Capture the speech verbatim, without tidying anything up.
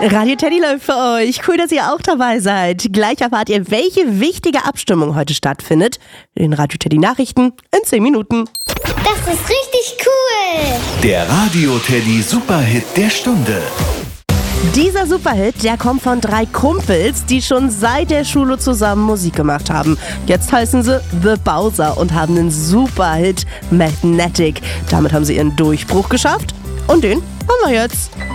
Radio Teddy läuft für euch. Cool, dass ihr auch dabei seid. Gleich erfahrt ihr, welche wichtige Abstimmung heute stattfindet. In den Radio Teddy Nachrichten in zehn Minuten. Das ist richtig cool. Der Radio Teddy Superhit der Stunde. Dieser Superhit, der kommt von drei Kumpels, die schon seit der Schule zusammen Musik gemacht haben. Jetzt heißen sie The Bowser und haben den Superhit Magnetic. Damit haben sie ihren Durchbruch geschafft und den haben wir jetzt.